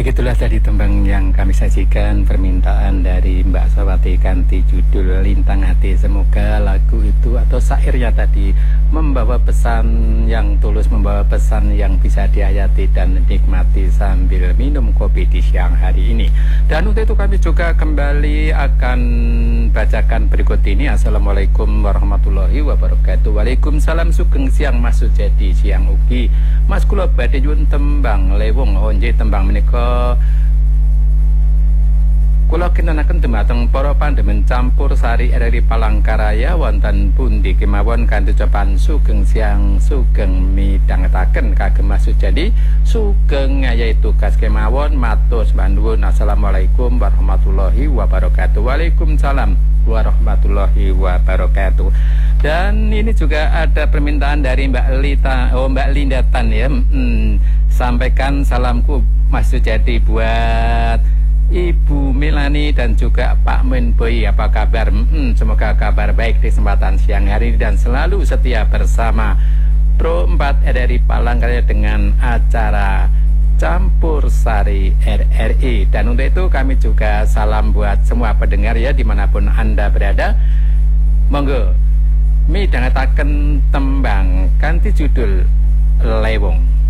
Baik, itulah tadi tembang yang kami sajikan, permintaan dari Mbak Sawati kanti judul Lintang Hati. Semoga lagu itu atau syairnya tadi membawa pesan yang tulus, membawa pesan yang bisa dihayati dan nikmati sambil minum kopi di siang hari ini. Dan untuk itu kami juga kembali akan bacakan berikut ini. Assalamualaikum warahmatullahi wabarakatuh. Waalaikumsalam, sugeng siang Mas Sujadi, siang ugi Mas kula badhe nyuwun tembang lewung. Oh nggih, tembang menika kula kintenaken dhumateng para pandhemen campur sari RRI Palangkaraya wonten pundi kemawon kanthi ucapan sugeng siang, sugeng midhangetaken kagem Mas Sujadi, sugeng ngayahi tugas kemawon, matur nuwun. Assalamualaikum warahmatullahi wabarakatuh. Waalaikumsalam warahmatullahi wabarakatuh. Dan ini juga ada permintaan dari Mbak Lindatan ya. Sampaikan salamku Mas Sujadi buat Ibu Melani dan juga Pak Menboy. Apa kabar? Semoga kabar baik di kesempatan siang hari ini dan selalu setia bersama Pro 4 RRI Palangkaraya dengan acara Campur Sari RRI. Dan untuk itu kami juga salam buat semua pendengar ya dimanapun Anda berada. Monggo midhangetaken tembang kanthi judul Lewung.